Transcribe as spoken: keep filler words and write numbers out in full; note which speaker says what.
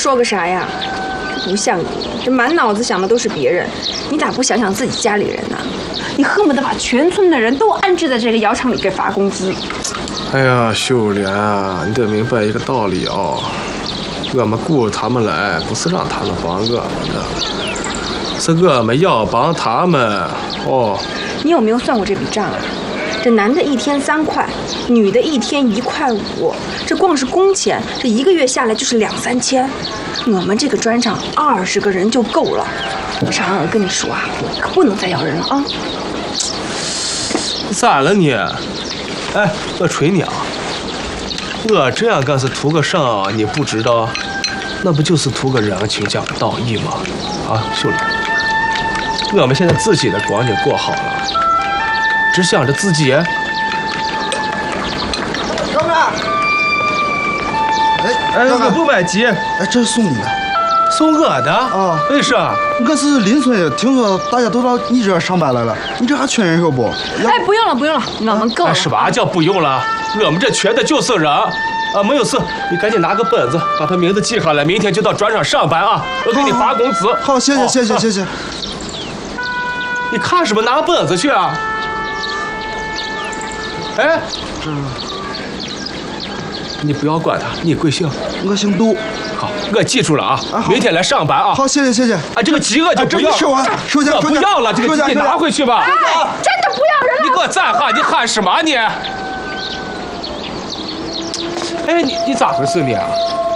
Speaker 1: 说个啥呀？不像你，这满脑子想的都是别人，你咋不想想自己家里人呢？你恨不得把全村的人都安置在这个窑厂里给发工资。
Speaker 2: 哎呀，秀莲啊，你得明白一个道理哦，我们雇他们来，不是让他们帮我们的，是我们要帮他们哦。
Speaker 1: 你有没有算过这笔账啊？这男的一天三块，女的一天一块五，这光是工钱，这一个月下来就是两三千。我们这个砖厂二十个人就够了。常我跟你说啊，可不能再要人了啊！
Speaker 2: 咋了你？哎，我吹你啊！我这样干是图个啥？你不知道？那不就是图个人情讲道义吗？啊，秀莲，我们现在自己的光景过好了，只想着自己。
Speaker 3: 哥们儿，哎
Speaker 2: 哎，我不买鸡。
Speaker 3: 哎，这是送你的。
Speaker 2: 送我的
Speaker 3: 啊？
Speaker 2: 为啥？
Speaker 3: 我是邻村，听说大家都到你这儿上班来了，你这还缺人手不？
Speaker 1: 哎，不用了，不用了，我们够了。
Speaker 2: 什么叫不用了？我们这缺的就是人啊！没有事，你赶紧拿个本子，把他名字记下来，明天就到砖厂上班啊！我给你发工资。
Speaker 3: 好，谢谢，谢谢，谢谢。
Speaker 2: 你看什么？拿本子去啊！哎，
Speaker 3: 这，
Speaker 2: 你不要管他，你贵姓？
Speaker 3: 我姓杜。
Speaker 2: 好，我记住了啊！明天来上班啊！
Speaker 3: 好，谢谢，谢谢。
Speaker 2: 啊，这个鸡我就不要。
Speaker 3: 收完，收下，
Speaker 2: 我不要了，这个鸡你拿回去吧。
Speaker 1: 哎，真的不要人了！
Speaker 2: 你给我站哈！你喊什么你？哎，你你咋回事你啊？